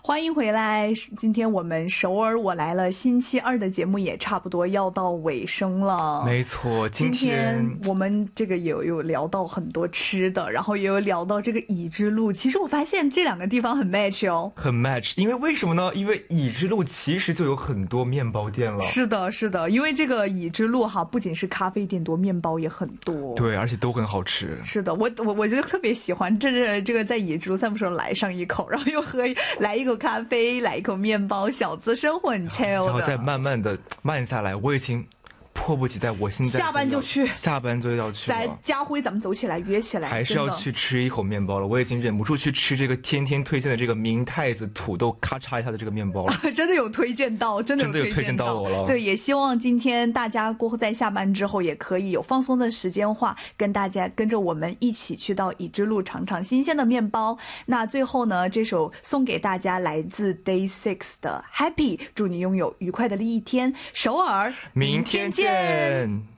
欢迎回来！今天我们首尔我来了星期二的节目也差不多要到尾声了。 没错，今天我们这个有聊到很多吃的，然后也有聊到这个乙之路。其实我发现这两个地方很 match 哦， 很 match。因为为什么呢？因为乙之路其实就有很多面包店了。 是的，是的，因为这个乙之路哈，不仅是咖啡店多，面包也很多。 对，而且都很好吃。 是的，我就特别喜欢这个在乙之路散步时候来上一口，然后又来一口咖啡，来一口面包，小资生活很 chill 的， 然后再慢慢的慢下来。我已经迫不及待，我现在下班就去， 下班就要去了。 在家辉咱们走起来，约起来， 还是要去吃一口面包了。我已经忍不住去吃这个天天推荐的这个明太子土豆咔嚓一下的这个面包了。 真的有推荐到，真的有推荐到我了。 对，也希望今天大家过后在下班之后也可以有放松的时间话，跟大家跟着我们一起去到乙之路尝尝新鲜的面包。那最后呢，这首送给大家来自 Day6 的 Happy， 祝你拥有愉快的一天。首尔， 明天见。